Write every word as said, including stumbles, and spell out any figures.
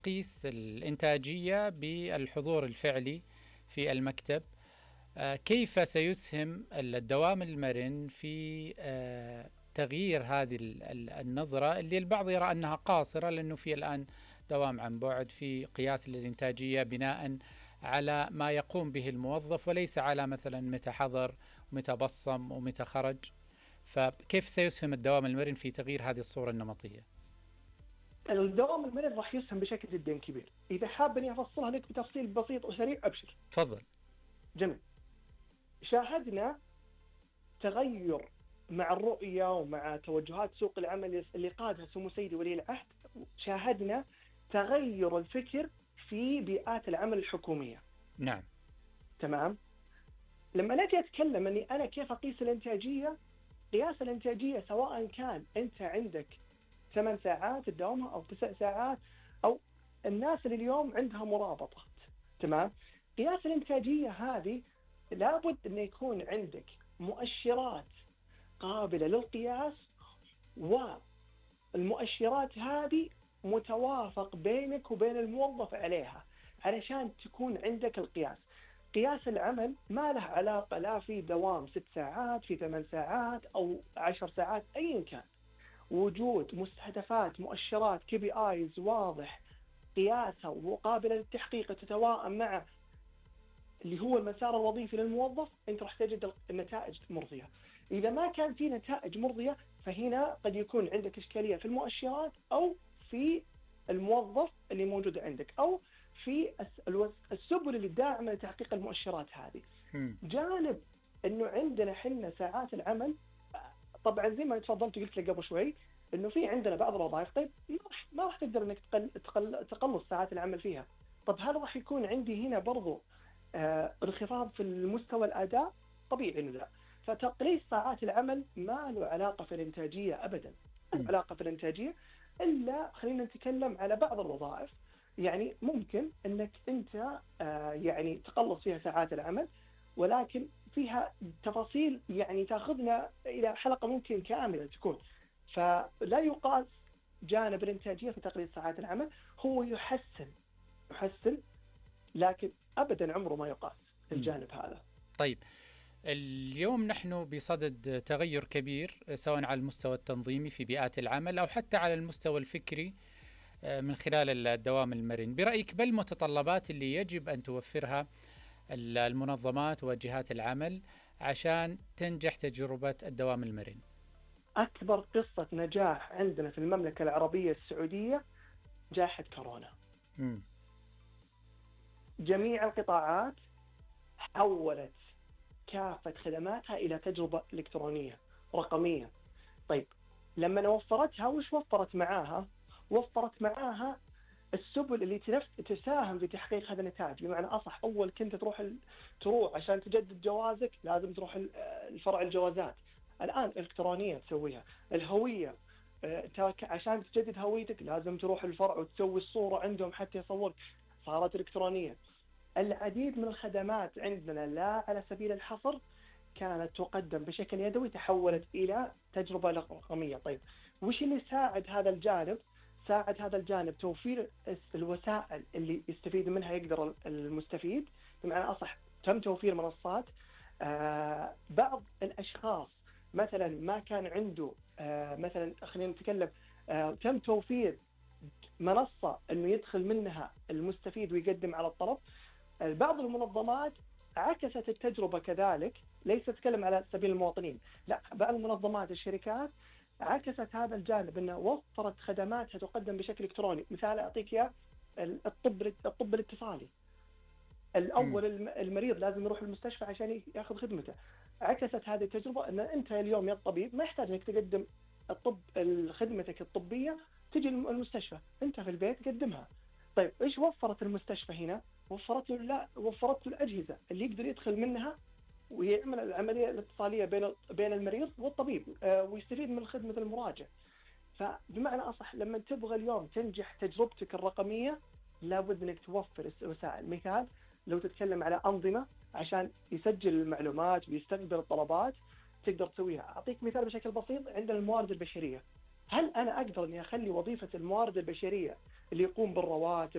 قيس الإنتاجية بالحضور الفعلي في المكتب. آه، كيف سيسهم الدوام المرن في آه، تغيير هذه النظرة اللي البعض يرى أنها قاصرة، لأنه في الآن دوام عن بعد، في قياس للإنتاجية بناء على ما يقوم به الموظف وليس على مثلا متى حضر ومتى بصم ومتى خرج. فكيف سيسهم الدوام المرن في تغيير هذه الصورة النمطية؟ الدوام المرن راح يسهم بشكل جدا كبير. إذا حاب إني أفصلها لك بتفصيل بسيط وسريع أبشر. تفضل. جميل. شاهدنا تغير مع الرؤية ومع توجهات سوق العمل اللي قادها سمو سيدي ولي العهد. شاهدنا تغير الفكر في بيئات العمل الحكومية. نعم. تمام. لما نجي أتكلم أني أنا كيف أقيس الإنتاجية، قياس الإنتاجية سواء كان أنت عندك ثمان ساعات تداومها أو تسع ساعات أو الناس اللي اليوم عندها مرابطات. تمام. قياس الإنتاجية هذه لابد أن يكون عندك مؤشرات قابلة للقياس، والمؤشرات هذه متوافق بينك وبين الموظف عليها علشان تكون عندك القياس. قياس العمل ما له علاقة لا في دوام ست ساعات في ثمان ساعات أو عشر ساعات أيا كان. وجود مستهدفات مؤشرات كي بي آيز واضح قياسها وقابلة للتحقيق تتواءم مع اللي هو المسار الوظيفي للموظف، أنت راح تجد النتائج مرضية. إذا ما كان في نتائج مرضية فهنا قد يكون عندك إشكالية في المؤشرات أو في الموظف اللي موجود عندك أو في السبل اللي داعمة لتحقيق المؤشرات هذه. جانب أنه عندنا حنا ساعات العمل، طبعا زي ما تفضلت قلت لك قبل شوي أنه في عندنا بعض الوظائف طيب ما راح تقدر أنك تقل تقل تقلص ساعات العمل فيها. طب هل راح يكون عندي هنا برضو آه انخفاض في المستوى الأداء؟ طبيعي إنه لا. فتقليص ساعات العمل ما له علاقة في الإنتاجية أبدا، ما له علاقة في الإنتاجية. إلا خلينا نتكلم على بعض الوظائف يعني ممكن إنك أنت آه يعني تقلص فيها ساعات العمل، ولكن فيها تفاصيل يعني تأخذنا إلى حلقة ممكن كاملة تكون. فلا يقاس جانب الإنتاجية في تقليص ساعات العمل، هو يحسن يحسن لكن أبدا عمره ما يقاس الجانب هذا. طيب، اليوم نحن بصدد تغير كبير سواء على المستوى التنظيمي في بيئات العمل أو حتى على المستوى الفكري من خلال الدوام المرن. برأيك بل المتطلبات اللي يجب أن توفرها المنظمات وجهات العمل عشان تنجح تجربة الدوام المرن؟ أكبر قصة نجاح عندنا في المملكة العربية السعودية جائحة كورونا. م. جميع القطاعات حولت كافة خدماتها إلى تجربة إلكترونية رقمية. طيب لما وفرتها وش وفرت معاها؟ وفرت معاها السبل اللي تساهم في تحقيق هذا النتائج. بمعنى أصح أول كنت تروح ال... تروح عشان تجدد جوازك لازم تروح الفرع الجوازات، الآن إلكترونية تسويها. الهوية عشان تجدد هويتك لازم تروح الفرع وتسوي الصورة عندهم حتى يصورك، صارت إلكترونية. العديد من الخدمات عندنا لا على سبيل الحصر كانت تقدم بشكل يدوي تحولت إلى تجربة رقمية. طيب وش اللي ساعد هذا الجانب؟ ساعد هذا الجانب توفير الوسائل اللي يستفيد منها يقدر المستفيد. بمعنى أصح تم توفير منصات. آه بعض الأشخاص مثلا ما كان عنده آه مثلا خلينا نتكلم آه تم توفير منصة أنه يدخل منها المستفيد ويقدم على الطلب. بعض المنظمات عكست التجربة كذلك، ليس أتكلم على سبيل المواطنين، لا بعض المنظمات الشركات عكست هذا الجانب أنها وفرت خدماتها تقدم بشكل إلكتروني. مثال أعطيك يا الطب الطب الاتصالي، الأول المريض لازم يروح المستشفى عشان يأخذ خدمته. عكست هذه التجربة أن أنت اليوم يا الطبيب ما يحتاج أنك تقدم الطب خدمتك الطبية تجي المستشفى، أنت في البيت قدمها. طيب إيش وفرت المستشفى هنا؟ وفرت له لا وفرت له الأجهزة اللي يقدر يدخل منها ويعمل العملية الاتصالية بين بين المريض والطبيب آه ويستفيد من خدمة المراجع. فبمعنى أصح لما تبغى اليوم تنجح تجربتك الرقمية لابد أنك توفر وسائل. مثال لو تتكلم على أنظمة عشان يسجل المعلومات ويستقبل الطلبات تقدر تسويها. أعطيك مثال بشكل بسيط، عندنا الموارد البشرية. هل أنا أقدر أني أخلي وظيفة الموارد البشرية اللي يقوم بالرواتب